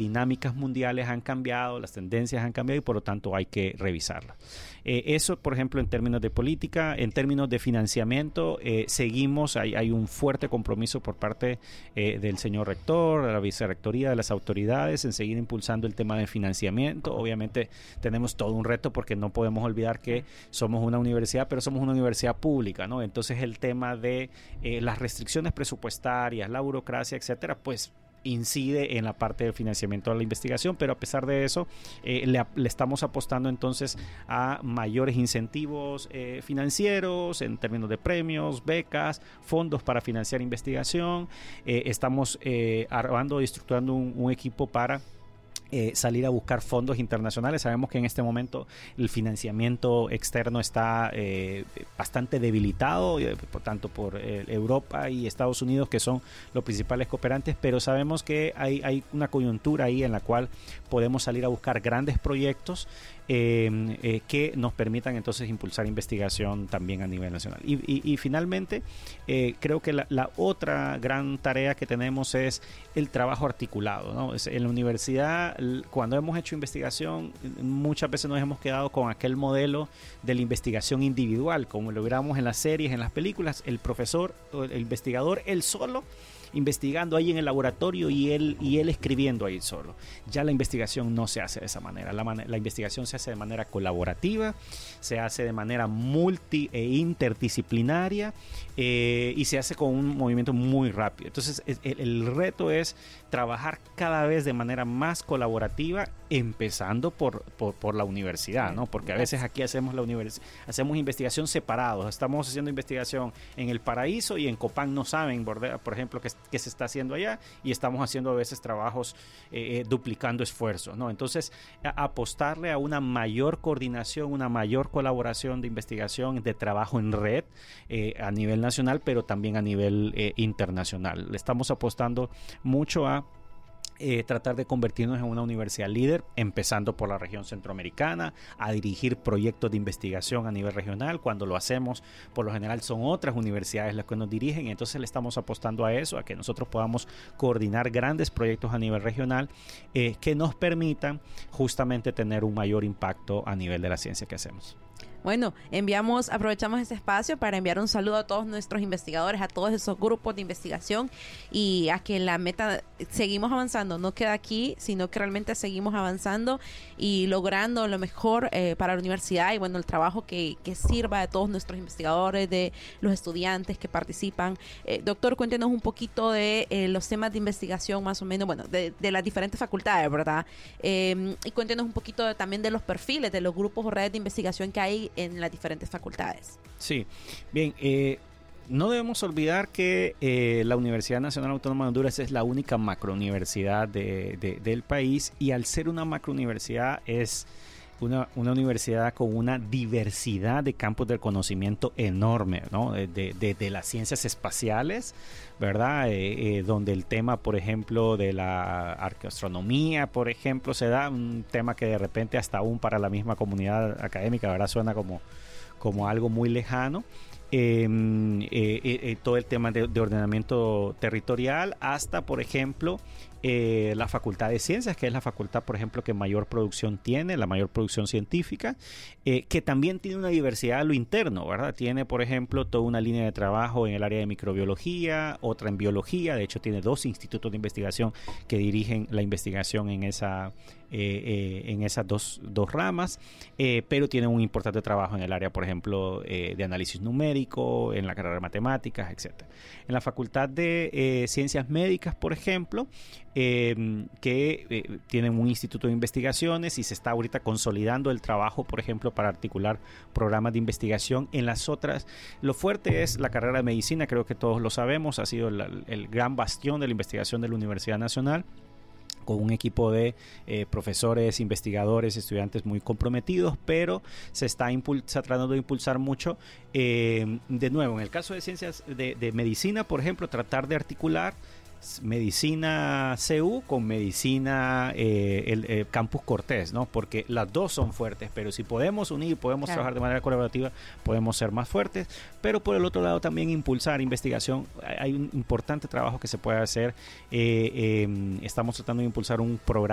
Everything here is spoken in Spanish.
dinámicas mundiales han cambiado, las tendencias han cambiado y por lo tanto hay que revisarlas. Eso, por ejemplo, en términos de política. En términos de financiamiento, seguimos, hay un fuerte compromiso por parte del señor rector, de la vicerrectoría, de las autoridades en seguir impulsando el tema de financiamiento. Obviamente tenemos todo un reto porque no podemos olvidar que somos una universidad, pero somos una universidad pública, ¿no? Entonces el tema de las restricciones presupuestarias, la burocracia, etcétera, pues incide en la parte del financiamiento de la investigación, pero a pesar de eso le estamos apostando entonces a mayores incentivos financieros en términos de premios, becas, fondos para financiar investigación. Estamos armando y estructurando un equipo para salir a buscar fondos internacionales. Sabemos que en este momento el financiamiento externo está bastante debilitado, por tanto por Europa y Estados Unidos, que son los principales cooperantes, pero sabemos que hay una coyuntura ahí en la cual podemos salir a buscar grandes proyectos que nos permitan entonces impulsar investigación también a nivel nacional. Y finalmente, creo que la otra gran tarea que tenemos es el trabajo articulado, ¿no? En la universidad, cuando hemos hecho investigación, muchas veces nos hemos quedado con aquel modelo de la investigación individual, como lo viéramos en las series, en las películas, el profesor, el investigador, él solo investigando ahí en el laboratorio y él escribiendo ahí solo. Ya la investigación no se hace de esa manera. La investigación se hace de manera colaborativa, se hace de manera multi e interdisciplinaria y se hace con un movimiento muy rápido. Entonces el reto es trabajar cada vez de manera más colaborativa, empezando por la universidad, ¿no? Porque a veces aquí hacemos investigación separados. Estamos haciendo investigación en El Paraíso y en Copán no saben, por ejemplo, que se está haciendo allá, y estamos haciendo a veces trabajos duplicando esfuerzos, ¿no? Entonces, apostarle a una mayor coordinación, una mayor colaboración de investigación, de trabajo en red a nivel nacional, pero también a nivel internacional. Le estamos apostando mucho a tratar de convertirnos en una universidad líder, empezando por la región centroamericana, a dirigir proyectos de investigación a nivel regional. Cuando lo hacemos, por lo general son otras universidades las que nos dirigen, entonces le estamos apostando a eso, a que nosotros podamos coordinar grandes proyectos a nivel regional que nos permitan justamente tener un mayor impacto a nivel de la ciencia que hacemos. Bueno, aprovechamos este espacio para enviar un saludo a todos nuestros investigadores, a todos esos grupos de investigación, y a que la meta, seguimos avanzando, no queda aquí, sino que realmente seguimos avanzando y logrando lo mejor para la universidad, y bueno, el trabajo que sirva de todos nuestros investigadores, de los estudiantes que participan. Doctor, cuéntenos un poquito de los temas de investigación, más o menos, bueno, de las diferentes facultades, ¿verdad? Y cuéntenos un poquito también de los perfiles, de los grupos o redes de investigación que hay en las diferentes facultades. Sí, bien, no debemos olvidar que la Universidad Nacional Autónoma de Honduras es la única macrouniversidad del país, y al ser una macrouniversidad es una universidad con una diversidad de campos del conocimiento enorme, ¿no? De las ciencias espaciales, ¿verdad? Donde el tema, por ejemplo, de la arqueoastronomía, por ejemplo, se da un tema que de repente hasta aún para la misma comunidad académica, ¿verdad? Suena como algo muy lejano. Todo el tema de ordenamiento territorial, hasta, por ejemplo, la Facultad de Ciencias, que es la facultad, por ejemplo, que mayor producción tiene, la mayor producción científica, que también tiene una diversidad a lo interno, ¿verdad? Tiene, por ejemplo, toda una línea de trabajo en el área de microbiología, otra en biología. De hecho, tiene 2 institutos de investigación que dirigen la investigación en esas dos ramas, pero tiene un importante trabajo en el área, por ejemplo, de análisis numérico, en la carrera de matemáticas, etc. En la Facultad de Ciencias Médicas, por ejemplo, que tienen un instituto de investigaciones, y se está ahorita consolidando el trabajo, por ejemplo, para articular programas de investigación en las otras. Lo fuerte es la carrera de medicina, creo que todos lo sabemos, ha sido el gran bastión de la investigación de la Universidad Nacional, con un equipo de profesores, investigadores, estudiantes muy comprometidos, pero se está tratando de impulsar mucho. De nuevo, en el caso de ciencias de medicina, por ejemplo, tratar de articular medicina CU con medicina el Campus Cortés, ¿no? Porque las dos son fuertes, pero si podemos unir, podemos trabajar de manera colaborativa, podemos ser más fuertes. Pero por el otro lado también impulsar investigación. Hay un importante trabajo que se puede hacer. Estamos tratando de impulsar un programa